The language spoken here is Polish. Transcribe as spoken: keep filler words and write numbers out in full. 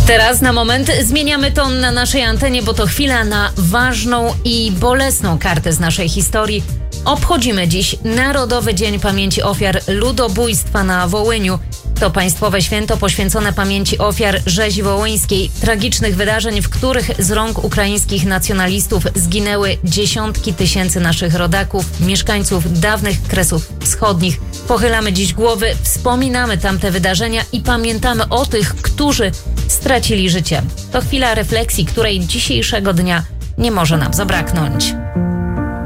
Teraz na moment zmieniamy ton na naszej antenie, bo to chwila na ważną i bolesną kartę z naszej historii. Obchodzimy dziś Narodowy Dzień Pamięci Ofiar Ludobójstwa na Wołyniu. To państwowe święto poświęcone pamięci ofiar rzezi wołyńskiej, tragicznych wydarzeń, w których z rąk ukraińskich nacjonalistów zginęły dziesiątki tysięcy naszych rodaków, mieszkańców dawnych Kresów Wschodnich. Pochylamy dziś głowy, wspominamy tamte wydarzenia i pamiętamy o tych, którzy stracili życie. To chwila refleksji, której dzisiejszego dnia nie może nam zabraknąć.